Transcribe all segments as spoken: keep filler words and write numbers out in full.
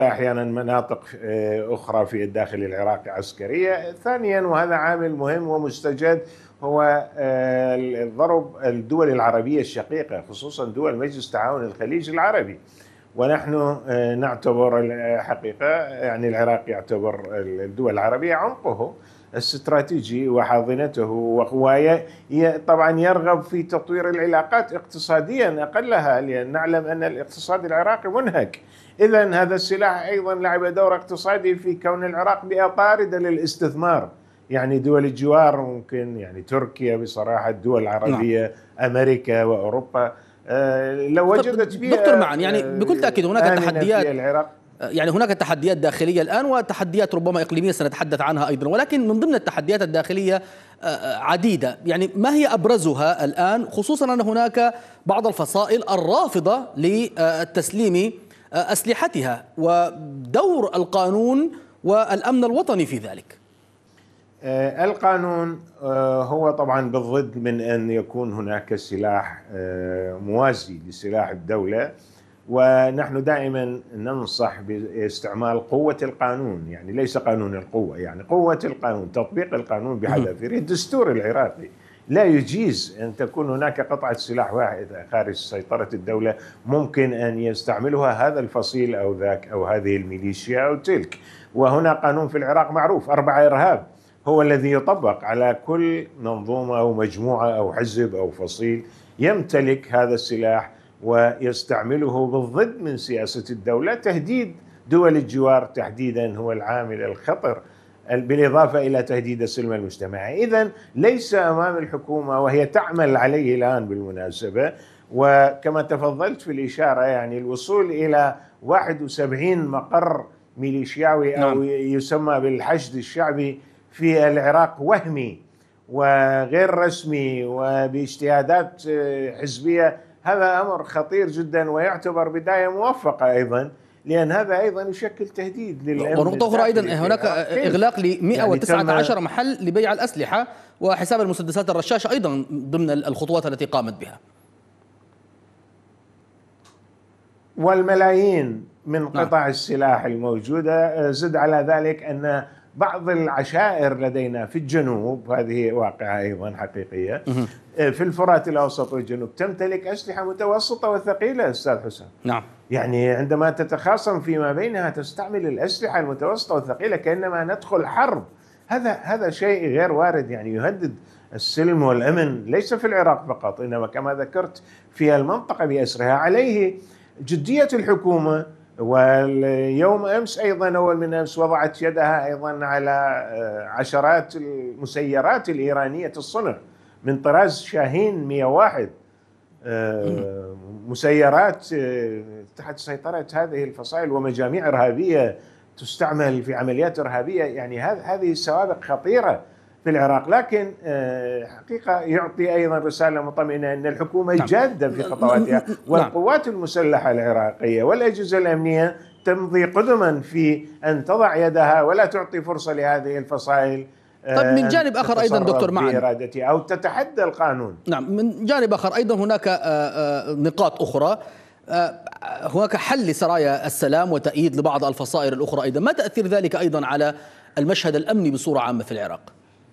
أحيانا مناطق أخرى في الداخل العراقي عسكرية. ثانيا، وهذا عامل مهم ومستجد، هو ضرب الدول العربية الشقيقة، خصوصا دول مجلس تعاون الخليج العربي. ونحن نعتبر الحقيقة، يعني العراق يعتبر الدول العربية عمقه الاستراتيجي وحاضنته، وهو طبعا يرغب في تطوير العلاقات اقتصاديا أقلها، لأن نعلم أن الاقتصاد العراقي منهك. إذن هذا السلاح أيضا لعب دور اقتصادي في كون العراق بيئة طاردة للاستثمار. يعني دول الجوار ممكن، يعني تركيا بصراحة، الدول العربية، نعم. أمريكا وأوروبا لو وجدت بيئة دكتور معن، يعني بكل تأكيد هناك تحديات في العراق، يعني هناك تحديات داخلية الآن وتحديات ربما إقليمية سنتحدث عنها أيضا، ولكن من ضمن التحديات الداخلية عديدة. يعني ما هي أبرزها الآن، خصوصا أن هناك بعض الفصائل الرافضة للتسليم أسلحتها، ودور القانون والأمن الوطني في ذلك؟ القانون هو طبعا بالضد من أن يكون هناك سلاح موازي لسلاح الدولة، ونحن دائما ننصح باستعمال قوة القانون، يعني ليس قانون القوة، يعني قوة القانون، تطبيق القانون بحذافيره. الدستور العراقي لا يجيز أن تكون هناك قطعة سلاح واحدة خارج سيطرة الدولة ممكن أن يستعملها هذا الفصيل أو ذاك أو هذه الميليشيا أو تلك. وهنا قانون في العراق معروف، أربعة إرهاب، هو الذي يطبق على كل منظومة أو مجموعة أو حزب أو فصيل يمتلك هذا السلاح ويستعمله بالضد من سياسة الدولة. تهديد دول الجوار تحديدا هو العامل الخطر، بالإضافة إلى تهديد السلم المجتمعي. إذن ليس أمام الحكومة، وهي تعمل عليه الآن بالمناسبة، وكما تفضلت في الإشارة، يعني الوصول إلى واحد وسبعين مقر ميليشياوي أو نعم. يسمى بالحشد الشعبي في العراق وهمي وغير رسمي وباجتهادات حزبية. هذا أمر خطير جدا ويعتبر بداية موفقة أيضا، لأن هذا أيضا يشكل تهديد للأمن. ونقطة أخرى أيضا، هناك إغلاق ل مئة وتسعة عشر يعني محل لبيع الأسلحة وحساب المسدسات الرشاشة أيضا ضمن الخطوات التي قامت بها، والملايين من قطع نعم. السلاح الموجودة. زد على ذلك أن بعض العشائر لدينا في الجنوب، هذه واقعة أيضا حقيقية، في الفرات الأوسط والجنوب تمتلك أسلحة متوسطة وثقيلة أستاذ حسام. نعم. يعني عندما تتخاصم فيما بينها تستعمل الأسلحة المتوسطة والثقيلة كأنما ندخل حرب. هذا هذا شيء غير وارد، يعني يهدد السلم والأمن ليس في العراق فقط، إنما كما ذكرت في المنطقة بأسرها. عليه جدية الحكومة. واليوم أمس أيضا، أول من أمس، وضعت يدها أيضا على عشرات المسيرات الإيرانية الصنع من طراز شاهين مئة وواحد، مسيرات تحت سيطرة هذه الفصائل ومجاميع إرهابية تستعمل في عمليات إرهابية. يعني هذه السوابق خطيرة في العراق، لكن حقيقة يعطي أيضا رسالة مطمئنة أن الحكومة جادة في خطواتها، والقوات المسلحة العراقية والأجهزة الأمنية تمضي قدما في أن تضع يدها ولا تعطي فرصة لهذه الفصائل. طيب من جانب آخر أيضا دكتور معن، بإرادتها أو تتحدى القانون. نعم، من جانب آخر أيضا هناك نقاط أخرى، هناك حل لسرايا السلام وتأييد لبعض الفصائل الأخرى أيضا. ما تأثير ذلك أيضا على المشهد الأمني بصورة عامة في العراق؟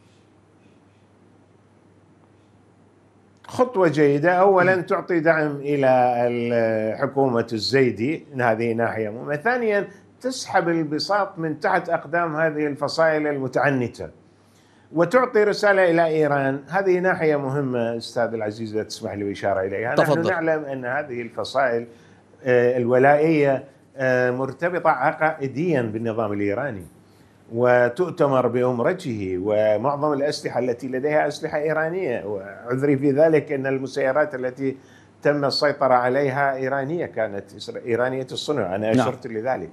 خطوة جيدة. أولا تعطي دعم إلى حكومة الزيدي، هذه ناحية مهمة. ثانيا تسحب البساط من تحت أقدام هذه الفصائل المتعنتة وتعطي رسالة إلى إيران. هذه ناحية مهمة أستاذ العزيز، لا تسمح لي بإشارة إليها. تفضل. نحن نعلم أن هذه الفصائل الولائية مرتبطة عقائديا بالنظام الإيراني وتؤتمر بأمرته، ومعظم الأسلحة التي لديها أسلحة إيرانية. وعذري في ذلك أن المسيرات التي تم السيطرة عليها إيرانية، كانت إيرانية الصنع، أنا أشرت نعم. لذلك.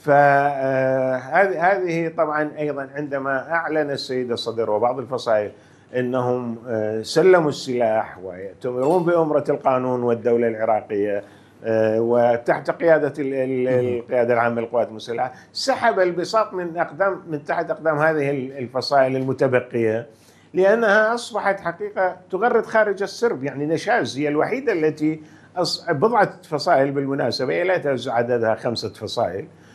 فهذه طبعا أيضا عندما أعلن السيد الصدر وبعض الفصائل أنهم سلموا السلاح ويأتمرون بأمرة القانون والدولة العراقية وتحت قيادة القيادة العامة للقوات المسلحة، سحب البساط من أقدام من تحت أقدام هذه الفصائل المتبقية، لأنها أصبحت حقيقة تغرد خارج السرب. يعني نشاز هي الوحيدة التي بضعة فصائل بالمناسبة، لا يتجاوز عددها خمسة فصائل،